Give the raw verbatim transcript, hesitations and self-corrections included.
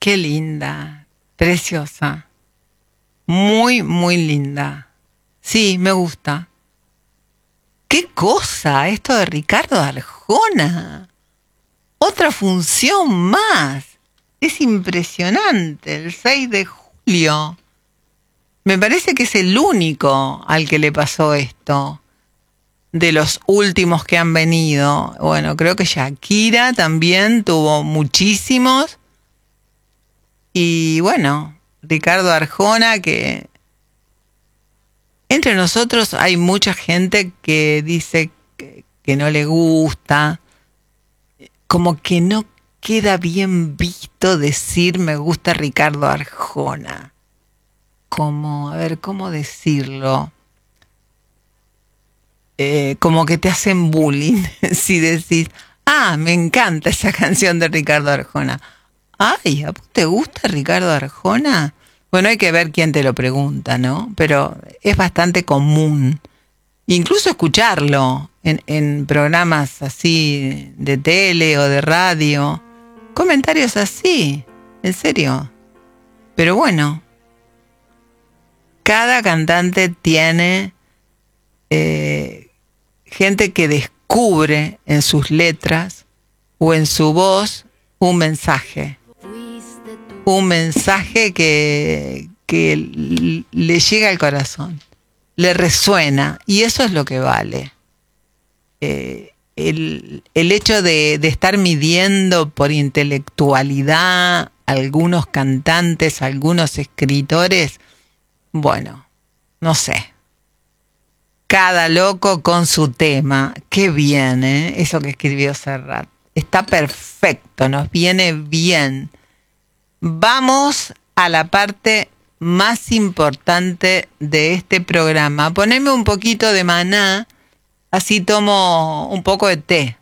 qué linda, preciosa, muy, muy linda. Sí, me gusta. ¡Qué cosa esto de Ricardo Arjona! Otra función más. Es impresionante, el seis de julio. Me parece que es el único al que le pasó esto. De los últimos que han venido. Bueno, creo que Shakira también tuvo muchísimos. Y bueno, Ricardo Arjona, que entre nosotros hay mucha gente que dice que, que no le gusta, como que no queda bien visto decir me gusta Ricardo Arjona. Como, a ver, ¿cómo decirlo? Eh, como que te hacen bullying si decís, ah, me encanta esa canción de Ricardo Arjona. Ay, ¿a vos te gusta Ricardo Arjona? Bueno, hay que ver quién te lo pregunta, ¿no? Pero es bastante común. Incluso escucharlo en, en programas así de tele o de radio. Comentarios así, en serio. Pero bueno, cada cantante tiene eh, gente que descubre en sus letras o en su voz un mensaje. Un mensaje que, que le llega al corazón, le resuena, y eso es lo que vale. Eh, el, el hecho de, de estar midiendo por intelectualidad algunos cantantes, algunos escritores, bueno, no sé. Cada loco con su tema. Qué bien, ¿eh? Eso que escribió Serrat. Está perfecto, nos viene bien. Vamos a la parte más importante de este programa. Poneme un poquito de Maná, así tomo un poco de té.